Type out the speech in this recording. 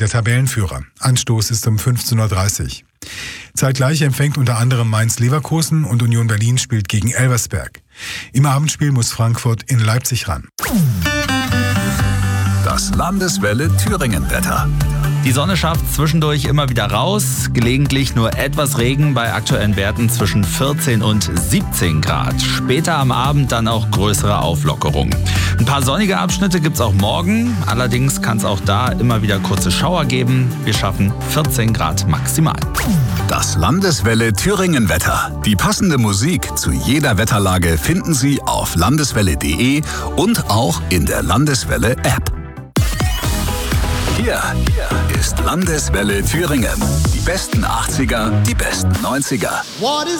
der Tabellenführer. Anstoß ist um 15.30 Uhr. Zeitgleich empfängt unter anderem Mainz Leverkusen und Union Berlin spielt gegen Elversberg. Im Abendspiel muss Frankfurt in Leipzig ran. Das Landeswelle Thüringen-Wetter. Die Sonne schafft zwischendurch immer wieder raus, gelegentlich nur etwas Regen bei aktuellen Werten zwischen 14 und 17 Grad. Später am Abend dann auch größere Auflockerungen. Ein paar sonnige Abschnitte gibt's auch morgen, allerdings kann es auch da immer wieder kurze Schauer geben. Wir schaffen 14 Grad maximal. Das Landeswelle Thüringen-Wetter. Die passende Musik zu jeder Wetterlage finden Sie auf landeswelle.de und auch in der Landeswelle-App. Hier ist Landeswelle Thüringen. Die besten 80er, die besten 90er.